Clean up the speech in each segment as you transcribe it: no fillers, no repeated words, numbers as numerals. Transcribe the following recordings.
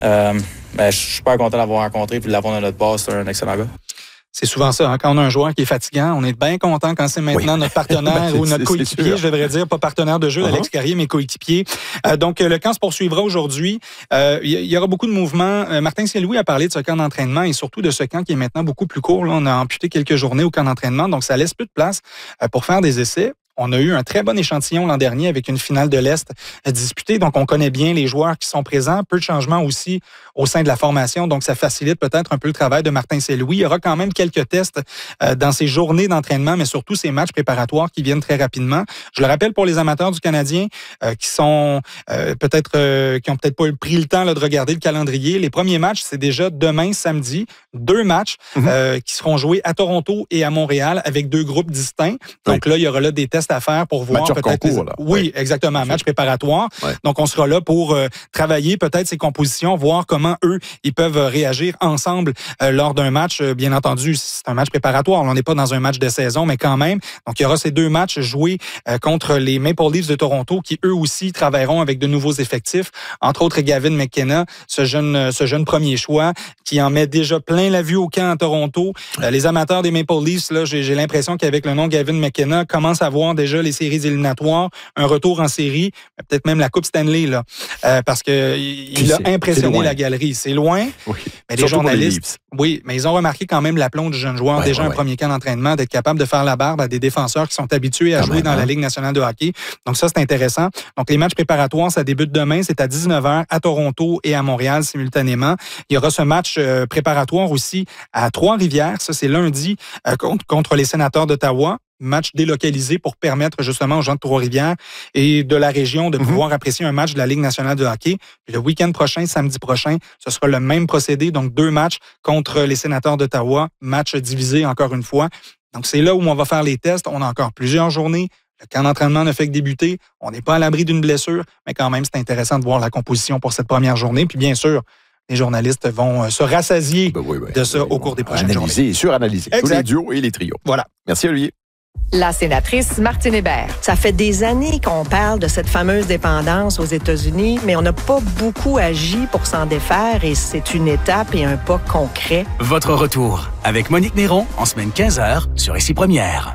Je suis super content de l'avoir rencontré et de l'avoir dans notre base. C'est un excellent gars. C'est souvent ça. Hein? Quand on a un joueur qui est fatigant, on est bien content quand c'est maintenant notre partenaire ou notre coéquipier, je devrais dire, pas partenaire de jeu, Alex Carrier, mais coéquipier. Donc, le camp se poursuivra aujourd'hui. Il y aura beaucoup de mouvements. Martin Saint-Louis a parlé de ce camp d'entraînement et surtout de ce camp qui est maintenant beaucoup plus court. Là, on a amputé quelques journées au camp d'entraînement, donc ça laisse plus de place pour faire des essais. On a eu un très bon échantillon l'an dernier avec une finale de l'Est disputée. Donc, on connaît bien les joueurs qui sont présents. Peu de changements aussi au sein de la formation. Donc, ça facilite peut-être un peu le travail de Martin Saint-Louis. Il y aura quand même quelques tests dans ces journées d'entraînement, mais surtout ces matchs préparatoires qui viennent très rapidement. Je le rappelle pour les amateurs du Canadien qui sont qui ont peut-être pas pris le temps là, de regarder le calendrier. Les premiers matchs, c'est déjà demain, samedi. 2 matchs qui seront joués à Toronto et à Montréal avec 2 groupes distincts. Donc là, il y aura là des tests à faire pour voir match peut-être... concours, Oui, exactement, match préparatoire. Ouais. Donc, on sera là pour travailler peut-être ces compositions, voir comment eux, ils peuvent réagir ensemble lors d'un match. Bien entendu, c'est un match préparatoire. On n'est pas dans un match de saison, mais quand même. Donc, il y aura ces 2 matchs joués contre les Maple Leafs de Toronto qui, eux aussi, travailleront avec de nouveaux effectifs. Entre autres, Gavin McKenna, ce jeune premier choix qui en met déjà plein la vue au camp à Toronto. Les amateurs des Maple Leafs, là, j'ai l'impression qu'avec le nom Gavin McKenna, commencent à voir déjà les séries éliminatoires, un retour en série, peut-être même la Coupe Stanley, là, parce que il a impressionné la galerie. C'est loin, mais les journalistes... Oui, mais ils ont remarqué quand même l'aplomb du jeune joueur, un premier camp d'entraînement, d'être capable de faire la barbe à des défenseurs qui sont habitués à jouer dans la Ligue nationale de hockey. Donc ça, c'est intéressant. Donc les matchs préparatoires, ça débute demain, c'est à 19h à Toronto et à Montréal simultanément. Il y aura ce match préparatoire aussi à Trois-Rivières, ça c'est lundi, contre les Sénateurs d'Ottawa. Match délocalisé pour permettre justement aux gens de Trois-Rivières et de la région de pouvoir apprécier un match de la Ligue nationale de hockey. Puis le week-end prochain, samedi prochain, ce sera le même procédé. Donc 2 matchs contre les Sénateurs d'Ottawa, match divisé encore une fois. Donc c'est là où on va faire les tests. On a encore plusieurs journées. Le camp d'entraînement ne fait que débuter. On n'est pas à l'abri d'une blessure, mais quand même, c'est intéressant de voir la composition pour cette première journée. Puis bien sûr, les journalistes vont se rassasier de ça au cours des prochaines journées. Analyser et suranalyser. Tous les duos et les trios. Voilà. Merci, Olivier. La sénatrice Martine Hébert. Ça fait des années qu'on parle de cette fameuse dépendance aux États-Unis, mais on n'a pas beaucoup agi pour s'en défaire et c'est une étape et un pas concret. Votre retour avec Monique Néron en semaine 15h sur Ici Première.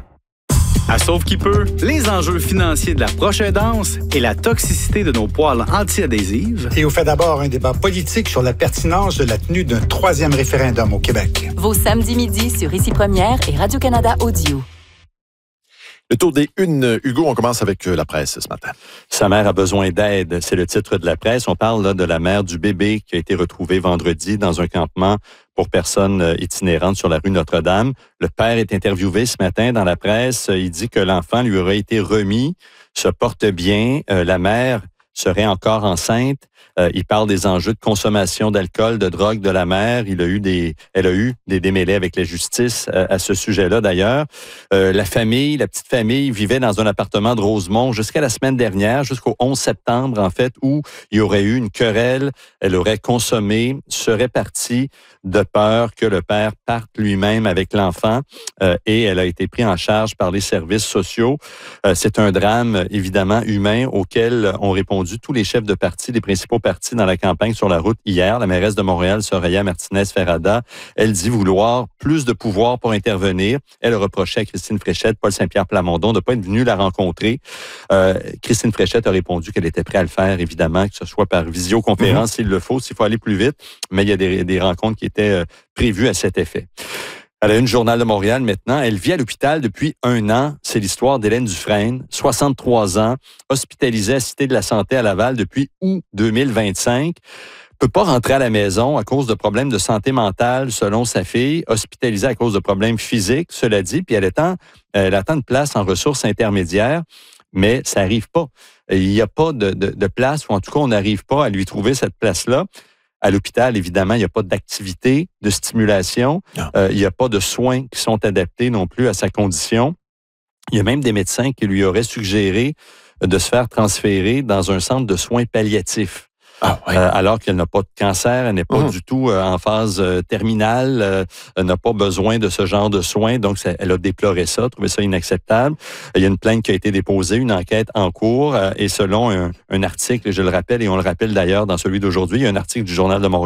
À Sauve qui peut, les enjeux financiers de la proche aidance et la toxicité de nos poêles anti-adhésives. Et on fait d'abord un débat politique sur la pertinence de la tenue d'un 3e référendum au Québec. Vos samedis midi sur Ici Première et Radio-Canada Audio. Le tour des unes, Hugo, on commence avec la presse ce matin. Sa mère a besoin d'aide, c'est le titre de la presse. On parle là de la mère du bébé qui a été retrouvée vendredi dans un campement pour personnes itinérantes sur la rue Notre-Dame. Le père est interviewé ce matin dans la presse. Il dit que l'enfant lui aurait été remis, se porte bien. La mère serait encore enceinte. Il parle des enjeux de consommation d'alcool, de drogue de la mère. Elle a eu des démêlés avec la justice à ce sujet-là d'ailleurs. La petite famille vivait dans un appartement de Rosemont jusqu'à la semaine dernière, jusqu'au 11 septembre en fait, où il y aurait eu une querelle. Elle aurait consommé, serait partie de peur que le père parte lui-même avec l'enfant et elle a été prise en charge par les services sociaux. C'est un drame évidemment humain auquel ont répondu tous les chefs de parti, les principaux partis dans la campagne sur la route hier. La mairesse de Montréal, Soraya Martinez-Ferrada, elle dit vouloir plus de pouvoir pour intervenir. Elle reprochait à Christine Fréchette, Paul Saint-Pierre Plamondon de ne pas être venu la rencontrer. Christine Fréchette a répondu qu'elle était prête à le faire, évidemment, que ce soit par visioconférence s'il le faut, s'il faut aller plus vite. Mais il y a des rencontres qui étaient prévues à cet effet. Elle a une Journal de Montréal maintenant. Elle vit à l'hôpital depuis 1 an. C'est l'histoire d'Hélène Dufresne, 63 ans, hospitalisée à Cité de la Santé à Laval depuis août 2025. Peut pas rentrer à la maison à cause de problèmes de santé mentale, selon sa fille, hospitalisée à cause de problèmes physiques, cela dit, puis elle attend une place en ressources intermédiaires, mais ça n'arrive pas. Il n'y a pas de place, ou en tout cas, on n'arrive pas à lui trouver cette place-là. À l'hôpital, évidemment, il n'y a pas d'activité, de stimulation. Il n'y a pas de soins qui sont adaptés non plus à sa condition. Il y a même des médecins qui lui auraient suggéré de se faire transférer dans un centre de soins palliatifs. alors qu'elle n'a pas de cancer, elle n'est pas du tout en phase terminale, elle n'a pas besoin de ce genre de soins. Donc, elle a déploré ça, trouvé ça inacceptable. Il y a une plainte qui a été déposée, une enquête en cours, et selon un article, je le rappelle, et on le rappelle d'ailleurs dans celui d'aujourd'hui, il y a un article du Journal de Montréal